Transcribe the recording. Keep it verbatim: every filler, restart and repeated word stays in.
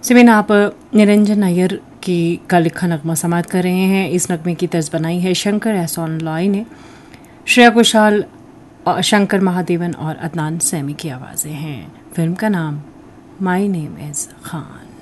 Semen आप निरंजन नायर की का लिखा नगमा समात कर रहे हैं। इस नगमे की तर्ज बनाई है शंकर एहसान लॉय ने। श्रेया घोषाल, शंकर महादेवन और अदनान सैमी की आवाज़ें हैं। फिल्म का नाम माई नेम इज़ खान।